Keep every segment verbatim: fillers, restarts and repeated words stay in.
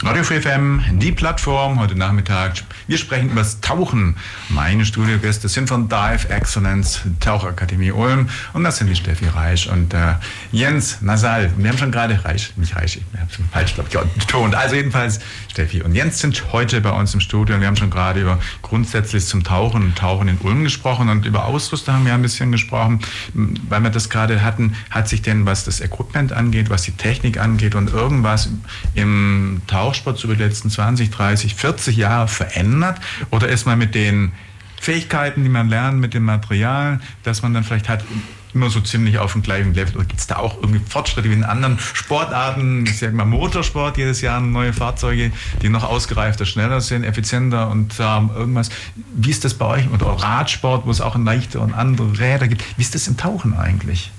Radio Free F M, die Plattform, heute Nachmittag. Wir sprechen über das Tauchen. Meine Studiogäste sind von Dive Excellence, Tauchakademie Ulm. Und das sind die Steffi Reisch und äh, Jens Nasal. Wir haben schon gerade Reisch, nicht Reisch, ich habe schon falsch, glaube ich, betont. Also jedenfalls Steffi und Jens sind heute bei uns im Studio. Und wir haben schon gerade über grundsätzlich zum Tauchen und Tauchen in Ulm gesprochen. Und über Ausrüstung haben wir ein bisschen gesprochen. Weil wir das gerade hatten, hat sich denn, was das Equipment angeht, was die Technik angeht und irgendwas im Tauchsport über die letzten zwanzig, dreißig, vierzig Jahre verändert? Oder ist man mit den Fähigkeiten, die man lernt, mit dem Material, das man dann vielleicht hat, immer so ziemlich auf dem gleichen Level? Oder gibt es da auch irgendwie Fortschritte wie in anderen Sportarten? Ich sage mal Motorsport, jedes Jahr neue Fahrzeuge, die noch ausgereifter, schneller sind, effizienter und ähm, irgendwas. Wie ist das bei euch? Oder Radsport, wo es auch leichte und andere Räder gibt. Wie ist das im Tauchen eigentlich?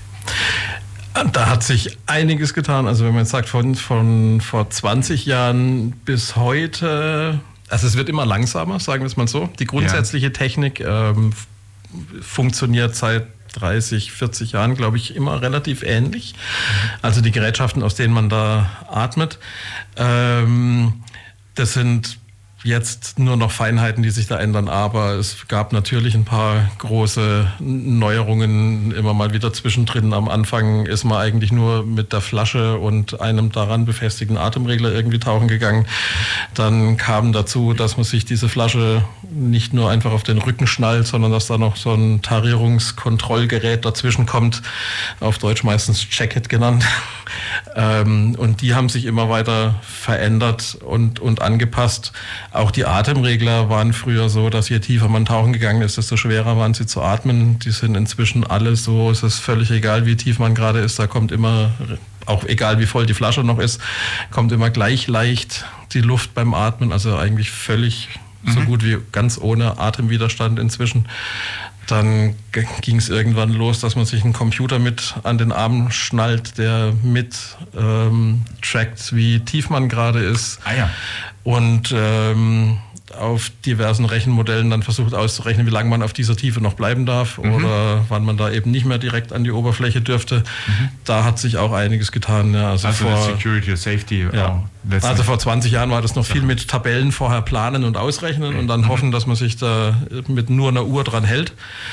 Da hat sich einiges getan. Also wenn man jetzt sagt, von, von vor zwanzig Jahren bis heute, also es wird immer langsamer, sagen wir es mal so. Die grundsätzliche ja. Technik ähm, funktioniert seit dreißig, vierzig Jahren, glaube ich, immer relativ ähnlich. Also die Gerätschaften, aus denen man da atmet, ähm, das sind jetzt nur noch Feinheiten, die sich da ändern, aber es gab natürlich ein paar große Neuerungen immer mal wieder zwischendrin. Am Anfang ist man eigentlich nur mit der Flasche und einem daran befestigten Atemregler irgendwie tauchen gegangen. Dann kam dazu, dass man sich diese Flasche nicht nur einfach auf den Rücken schnallt, sondern dass da noch so ein Tarierungskontrollgerät dazwischen kommt, auf Deutsch meistens Jacket genannt. Und die haben sich immer weiter verändert und, und angepasst. Auch die Atemregler waren früher so, dass je tiefer man tauchen gegangen ist, desto schwerer waren sie zu atmen. Die sind inzwischen alle so, es ist völlig egal, wie tief man gerade ist. Da kommt immer, auch egal wie voll die Flasche noch ist, kommt immer gleich leicht die Luft beim Atmen. Also eigentlich völlig mhm. so gut wie ganz ohne Atemwiderstand inzwischen. Dann ging es irgendwann los, dass man sich einen Computer mit an den Arm schnallt, der mit ähm, trackt, wie tief man gerade ist. Ah ja. Und ähm, auf diversen Rechenmodellen dann versucht auszurechnen, wie lange man auf dieser Tiefe noch bleiben darf mhm. oder wann man da eben nicht mehr direkt an die Oberfläche dürfte. Mhm. Da hat sich auch einiges getan. Ja, also also vor, Security, Safety. Ja. Also vor zwanzig Jahren war das noch viel mit Tabellen vorher planen und ausrechnen okay. und dann mhm. hoffen, dass man sich da mit nur einer Uhr dran hält.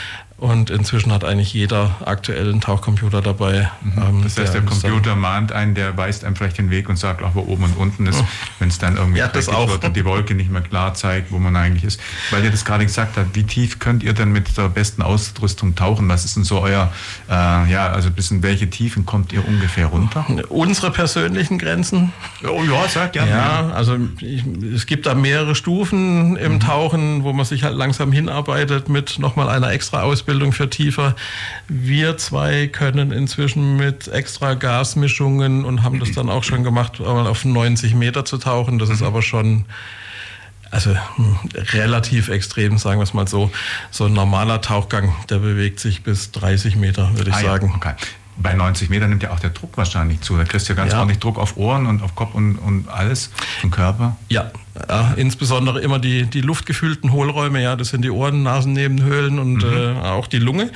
Und inzwischen hat eigentlich jeder aktuell einen Tauchcomputer dabei. Mhm. Das heißt, der, der Computer mahnt einen, der weist einem vielleicht den Weg und sagt auch, wo oben und unten ist, wenn es dann irgendwie ja, das auch. wird und die Wolke nicht mehr klar zeigt, wo man eigentlich ist. Weil ihr das gerade gesagt habt, wie tief könnt ihr denn mit der besten Ausrüstung tauchen? Was ist denn so euer, äh, ja, also bis in welche Tiefen kommt ihr ungefähr runter? Unsere persönlichen Grenzen? Oh ja, sag gerne. Ja, also ich, es gibt da mehrere Stufen im mhm. Tauchen, wo man sich halt langsam hinarbeitet mit nochmal einer extra Ausbildung für tiefer. Wir zwei können inzwischen mit extra Gasmischungen und haben das dann auch schon gemacht, auf neunzig Meter zu tauchen. Das ist aber schon also relativ extrem, sagen wir es mal so. So ein normaler Tauchgang, der bewegt sich bis dreißig Meter, würde ich ah, sagen. Ja, okay. Bei neunzig Metern nimmt ja auch der Druck wahrscheinlich zu. Da kriegst du ja ganz ja. ordentlich Druck auf Ohren und auf Kopf und, und alles, im Körper. Ja, ja, insbesondere immer die, die luftgefüllten Hohlräume, ja, das sind die Ohren, Nasennebenhöhlen und mhm. äh, auch die Lunge.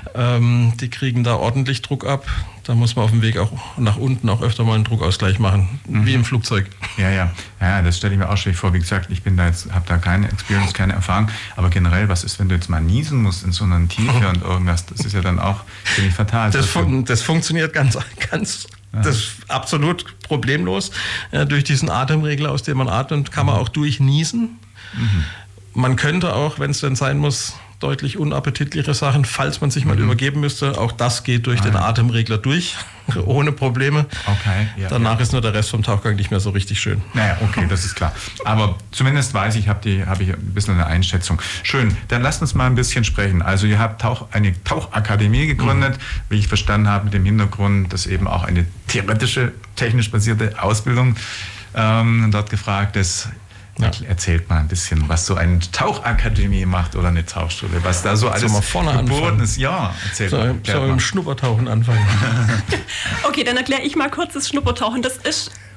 Ähm, die kriegen da ordentlich Druck ab. Da muss man auf dem Weg auch nach unten auch öfter mal einen Druckausgleich machen, mhm. wie im Flugzeug. Ja, ja, ja, das stelle ich mir auch schwierig vor. Wie gesagt, ich bin da jetzt, habe da keine Experience, keine Erfahrung. Aber generell, was ist, wenn du jetzt mal niesen musst in so einer Tiefe und irgendwas? Das ist ja dann auch ziemlich fatal. Das, fun- das funktioniert ganz, ganz, ja. das ist absolut problemlos. Ja, durch diesen Atemregler, aus dem man atmet, kann man auch durchniesen. Mhm. Man könnte auch, wenn es denn sein muss, deutlich unappetitlichere Sachen, falls man sich mal mhm. übergeben müsste. Auch das geht durch ah, den ja. Atemregler durch, ohne Probleme. Okay, ja, Danach ja. ist nur der Rest vom Tauchgang nicht mehr so richtig schön. Naja, okay, das ist klar. Aber zumindest weiß ich, habe die, hab ich ein bisschen eine Einschätzung. Schön, dann lasst uns mal ein bisschen sprechen. Also ihr habt Tauch, eine Tauchakademie gegründet, mhm. wie ich verstanden habe, mit dem Hintergrund, dass eben auch eine theoretische, technisch basierte Ausbildung ähm, dort gefragt ist. Ja. Erzählt mal ein bisschen, was so eine Tauchakademie macht oder eine Tauchschule, was da so alles geboten ist. Ja, erzählt so, mal. Soll ich mit dem Schnuppertauchen anfangen? Okay, dann erkläre ich mal kurz das Schnuppertauchen. Das ist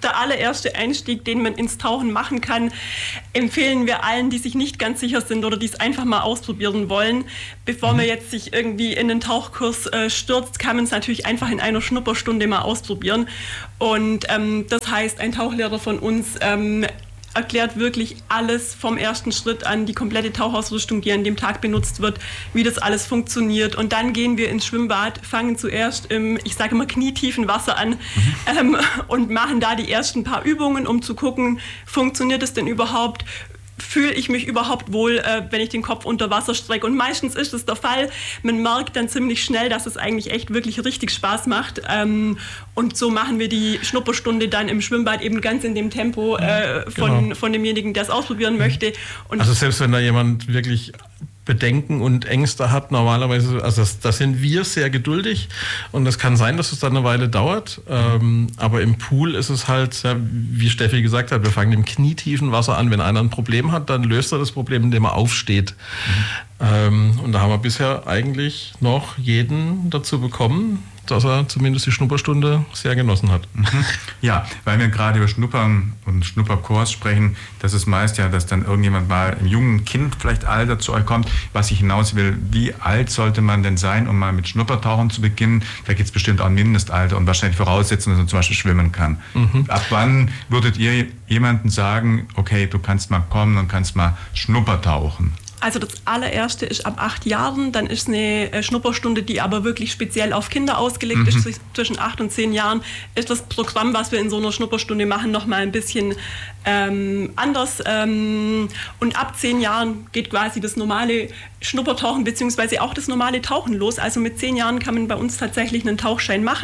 der allererste Einstieg, den man ins Tauchen machen kann, empfehlen wir allen, die sich nicht ganz sicher sind oder die es einfach mal ausprobieren wollen. Bevor mhm. man jetzt sich irgendwie in den Tauchkurs äh, stürzt, kann man es natürlich einfach in einer Schnupperstunde mal ausprobieren. Und ähm, das heißt, ein Tauchlehrer von uns ähm, erklärt wirklich alles vom ersten Schritt an, die komplette Tauchausrüstung, die an dem Tag benutzt wird, wie das alles funktioniert. Und dann gehen wir ins Schwimmbad, fangen zuerst im, ich sage immer, knietiefen Wasser an mhm. ähm, und machen da die ersten paar Übungen, um zu gucken, funktioniert es denn überhaupt? Fühle ich mich überhaupt wohl, äh, wenn ich den Kopf unter Wasser strecke? Und meistens ist es der Fall. Man merkt dann ziemlich schnell, dass es eigentlich echt wirklich richtig Spaß macht. Ähm, und so machen wir die Schnupperstunde dann im Schwimmbad eben ganz in dem Tempo äh, von, genau. von demjenigen, der es ausprobieren möchte. Und also selbst wenn da jemand wirklich Bedenken und Ängste hat, normalerweise, also das, das sind wir sehr geduldig und es kann sein, dass es dann eine Weile dauert, ähm, aber im Pool ist es halt, ja, wie Steffi gesagt hat, wir fangen im knietiefen Wasser an. Wenn einer ein Problem hat, dann löst er das Problem, indem er aufsteht. Mhm. Ähm, und da haben wir bisher eigentlich noch jeden dazu bekommen, dass er zumindest die Schnupperstunde sehr genossen hat. Ja, weil wir gerade über Schnuppern und Schnupperkurs sprechen, das ist meist ja, dass dann irgendjemand mal im jungen Kind vielleicht Alter zu euch kommt. Was ich hinaus will, wie alt sollte man denn sein, um mal mit Schnuppertauchen zu beginnen? Da gibt es bestimmt auch ein Mindestalter und wahrscheinlich Voraussetzungen, dass man zum Beispiel schwimmen kann. Mhm. Ab wann würdet ihr jemandem sagen, okay, du kannst mal kommen und kannst mal Schnuppertauchen? Also das allererste ist ab acht Jahren, dann ist eine Schnupperstunde, die aber wirklich speziell auf Kinder ausgelegt mhm. ist. Zwischen acht und zehn Jahren ist das Programm, was wir in so einer Schnupperstunde machen, nochmal ein bisschen ähm, anders. Ähm, und ab zehn Jahren geht quasi das normale Schnuppertauchen beziehungsweise auch das normale Tauchen los. Also mit zehn Jahren kann man bei uns tatsächlich einen Tauchschein machen.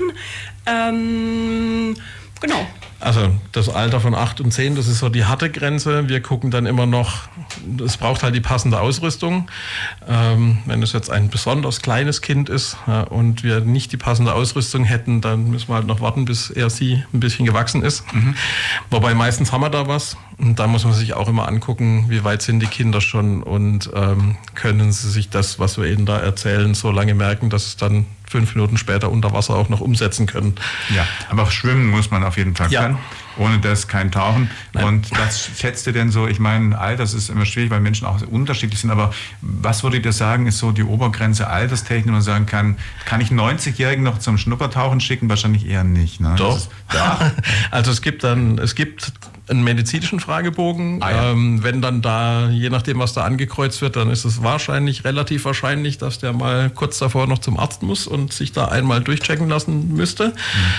Ähm, genau. Also das Alter von acht und zehn, das ist so die harte Grenze. Wir gucken dann immer noch, es braucht halt die passende Ausrüstung. Ähm, wenn es jetzt ein besonders kleines Kind ist ja, und wir nicht die passende Ausrüstung hätten, dann müssen wir halt noch warten, bis er sie ein bisschen gewachsen ist. Mhm. Wobei meistens haben wir da was. Und da muss man sich auch immer angucken, wie weit sind die Kinder schon und ähm, können sie sich das, was wir ihnen da erzählen, so lange merken, dass es dann fünf Minuten später unter Wasser auch noch umsetzen können. Ja, aber schwimmen muss man auf jeden Fall ja. können. Ohne das kein Tauchen. Nein. Und was schätzt ihr denn so? Ich meine, Alter, das ist immer schwierig, weil Menschen auch unterschiedlich sind. Aber was würdet ihr sagen, ist so die Obergrenze alterstechnisch, wo man sagen kann, kann ich einen neunzigjährigen noch zum Schnuppertauchen schicken? Wahrscheinlich eher nicht. Ne? Doch. Ist, ja. Also es gibt dann, es gibt einen medizinischen Fragebogen. Ah, ja. ähm, wenn dann da, je nachdem, was da angekreuzt wird, dann ist es wahrscheinlich, relativ wahrscheinlich, dass der mal kurz davor noch zum Arzt muss und sich da einmal durchchecken lassen müsste. Mhm.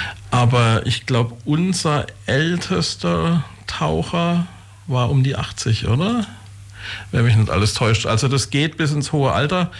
Aber ich glaube, unser ältester Taucher war um die achtzig, oder? Wenn mich nicht alles täuscht. Also das geht bis ins hohe Alter.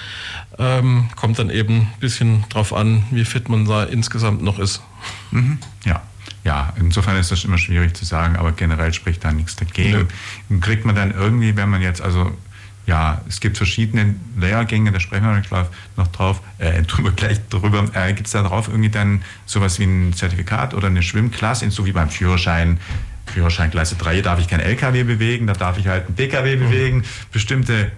Ähm, kommt dann eben ein bisschen drauf an, wie fit man da insgesamt noch ist. Mhm. Ja. Ja, insofern ist das immer schwierig zu sagen, aber generell spricht da nichts dagegen. Nö. Kriegt man dann irgendwie, wenn man jetzt, also ja, es gibt verschiedene Lehrgänge, da sprechen wir gleich noch drauf, äh, tun wir gleich drüber, äh, gibt es da drauf irgendwie dann sowas wie ein Zertifikat oder eine Schwimmklasse, so wie beim Führerschein, Führerschein Klasse drei darf ich kein L K W bewegen, da darf ich halt einen P K W bewegen, bestimmte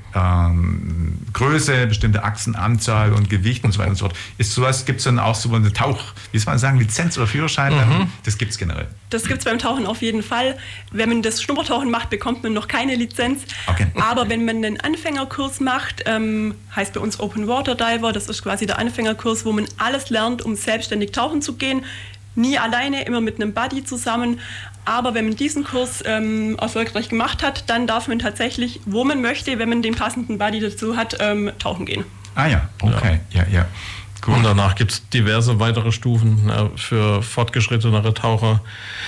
ähm, Größe, bestimmte Achsenanzahl und Gewicht und so weiter und so fort. Ist sowas, gibt es dann auch so eine Tauch, wie soll man sagen, Lizenz oder Führerschein? Mhm. Das gibt es generell. Das gibt es beim Tauchen auf jeden Fall. Wenn man das Schnuppertauchen macht, bekommt man noch keine Lizenz. Okay. Aber wenn man einen Anfängerkurs macht, ähm, heißt bei uns Open Water Diver, das ist quasi der Anfängerkurs, wo man alles lernt, um selbstständig tauchen zu gehen. Nie alleine, immer mit einem Buddy zusammen. Aber wenn man diesen Kurs ähm, erfolgreich gemacht hat, dann darf man tatsächlich, wo man möchte, wenn man den passenden Buddy dazu hat, ähm, tauchen gehen. Ah ja, okay, ja, ja. ja. Cool. Und danach gibt es diverse weitere Stufen äh, für fortgeschrittenere Taucher,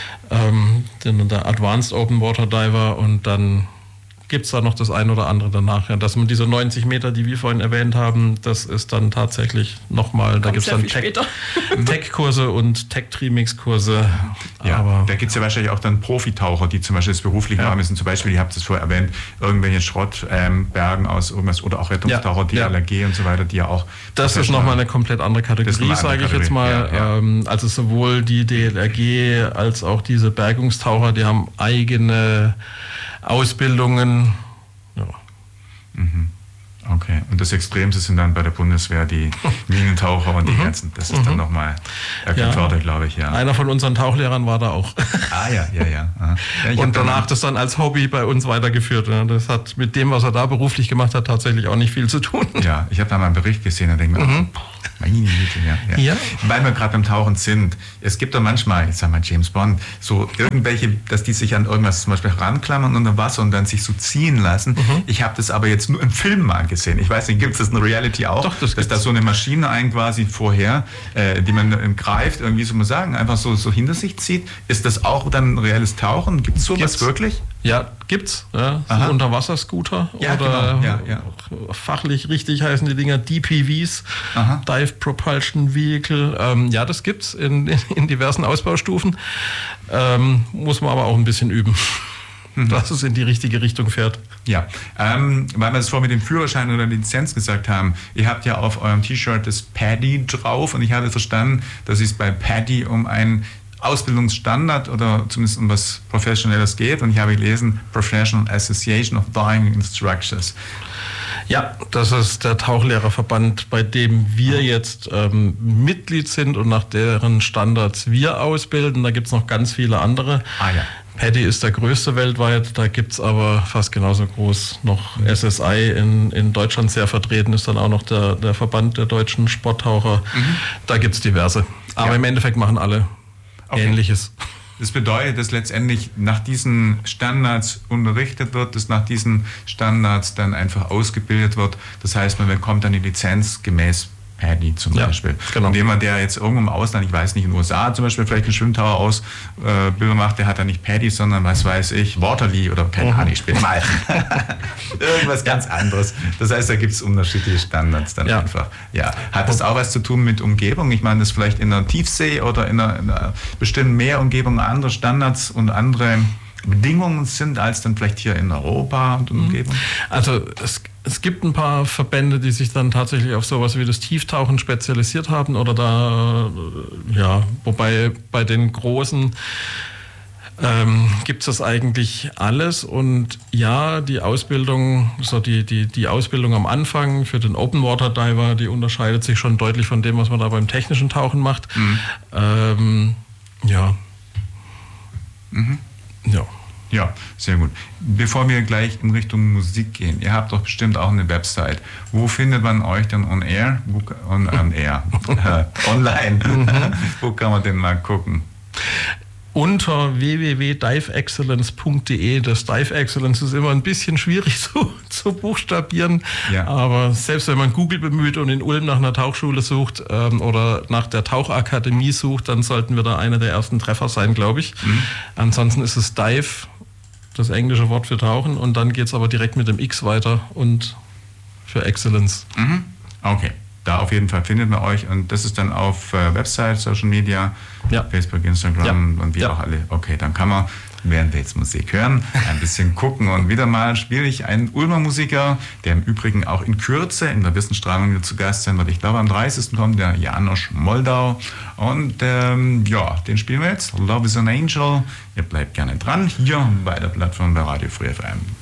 ähm, den, der Advanced Open Water Diver, und dann gibt es da noch das ein oder andere danach. Ja, dass man diese neunzig Meter, die wir vorhin erwähnt haben, das ist dann tatsächlich nochmal, da gibt es dann Tech, Tech-Kurse und Tech-Trimix-Kurse. Ja, aber da gibt es ja wahrscheinlich auch dann Profitaucher, die zum Beispiel das beruflich ja. machen müssen. Zum Beispiel, ihr habt es vorher erwähnt, irgendwelche Schrottbergen ähm, aus irgendwas oder auch Rettungstaucher, die ja. L R G und so weiter, die ja auch... Das ist nochmal eine komplett andere Kategorie, sage ich jetzt mal. Ja, ja. Ähm, also sowohl die D L R G als auch diese Bergungstaucher, die haben eigene Ausbildungen. Ja. Mhm. Okay, und das Extremste sind dann bei der Bundeswehr die Minentaucher und die ganzen. Das ist mhm. dann nochmal gefördert, ja. glaube ich, ja. Einer von unseren Tauchlehrern war da auch. Ah ja, ja, ja. ja und danach das dann als Hobby bei uns weitergeführt. Das hat mit dem, was er da beruflich gemacht hat, tatsächlich auch nicht viel zu tun. Ja, ich habe da mal einen Bericht gesehen, da denke ich mir, mhm. oh, meine Güte, ja, ja. ja. Weil wir gerade beim Tauchen sind, es gibt doch manchmal, ich sag mal James Bond, so irgendwelche, dass die sich an irgendwas zum Beispiel ranklammern unter Wasser und dann sich so ziehen lassen. Mhm. Ich habe das aber jetzt nur im Film mal gesehen. Ich weiß nicht, gibt es das in Reality auch? Doch, das dass da so eine Maschine ein quasi vorher, äh, die man äh, greift, irgendwie soll man sagen, einfach so, so hinter sich zieht. Ist das auch dann ein reelles Tauchen? Gibt es sowas gibt's? wirklich? Ja, gibt's. Ja. So Unterwasserscooter ja, oder genau. ja, ja. fachlich richtig heißen die Dinger D P Vs, Aha. Dive Propulsion Vehicle. Ähm, ja, das gibt's in, in, in diversen Ausbaustufen. Ähm, muss man aber auch ein bisschen üben, mhm. dass es in die richtige Richtung fährt. Ja, ähm, weil wir das vorhin mit dem Führerschein oder Lizenz gesagt haben, ihr habt ja auf eurem T-Shirt das PADI drauf und ich habe verstanden, dass es bei PADI um ein Ausbildungsstandard oder zumindest um was Professionelles geht und ich habe gelesen, Professional Association of Diving Instructors. Ja, das ist der Tauchlehrerverband, bei dem wir jetzt ähm, Mitglied sind und nach deren Standards wir ausbilden. Da gibt es noch ganz viele andere. Ah ja. PADI ist der größte weltweit, da gibt es aber fast genauso groß noch S S I in, in Deutschland sehr vertreten, ist dann auch noch der, der Verband der deutschen Sporttaucher. Mhm. Da gibt es diverse. Aber ja. im Endeffekt machen alle okay. Ähnliches. Das bedeutet, dass letztendlich nach diesen Standards unterrichtet wird, dass nach diesen Standards dann einfach ausgebildet wird. Das heißt, man bekommt dann die Lizenz gemäß PADI zum ja, Beispiel. Genau. Und jemand, der jetzt irgendwo im Ausland, ich weiß nicht, in den U S A zum Beispiel vielleicht eine Schwimmtaucher-Ausbildung macht, der hat dann nicht PADI, sondern was weiß ich, Waterly oder keine Ahnung, ich spiele mal. Irgendwas ganz anderes. Das heißt, da gibt es unterschiedliche Standards dann ja. einfach. Ja. Hat das auch was zu tun mit Umgebung? Ich meine, das vielleicht in der Tiefsee oder in einer, in einer bestimmten Meerumgebung andere Standards und andere Bedingungen sind als dann vielleicht hier in Europa und Umgebung? Also es, es gibt ein paar Verbände, die sich dann tatsächlich auf sowas wie das Tieftauchen spezialisiert haben oder da, ja, wobei bei den großen ähm, gibt es das eigentlich alles und ja, die Ausbildung, so die, die, die Ausbildung am Anfang für den Open Water Diver, die unterscheidet sich schon deutlich von dem, was man da beim technischen Tauchen macht. Mhm. Ähm, ja. Mhm. Ja. Ja, sehr gut. Bevor wir gleich in Richtung Musik gehen, ihr habt doch bestimmt auch eine Website. Wo findet man euch denn on air? Wo, on, on air. Online. Mhm. Wo kann man denn mal gucken? Unter w w w punkt dive excellence punkt d e. Das Dive Excellence ist immer ein bisschen schwierig zu, zu buchstabieren, ja. aber selbst wenn man Google bemüht und in Ulm nach einer Tauchschule sucht ähm, oder nach der Tauchakademie sucht, dann sollten wir da einer der ersten Treffer sein, glaube ich. Mhm. Ansonsten ist es Dive, das englische Wort für Tauchen, und dann geht es aber direkt mit dem X weiter und für Excellence. Mhm. Okay. Da auf jeden Fall findet man euch und das ist dann auf äh, Website, Social Media, ja. Facebook, Instagram ja. und wie ja. auch alle. Okay, dann kann man, während wir jetzt Musik hören, ein bisschen gucken und wieder mal spiele ich einen Ulmer Musiker, der im Übrigen auch in Kürze in der Wissensstrahlung zu Gast sein wird. Ich glaube, am dreißigsten kommt der Janosch Moldau und ähm, ja, den spielen wir jetzt. Love is an Angel. Ihr bleibt gerne dran, hier bei der Plattform bei Radio Free F M.